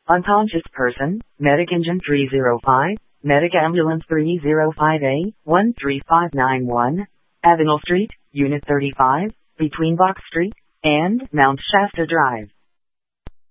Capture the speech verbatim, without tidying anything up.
Unconscious person, Medic Engine three oh five, Medic Ambulance three oh five A, one three five nine one, Avenel Street, Unit thirty-five, between Box Street and Mount Shasta Drive.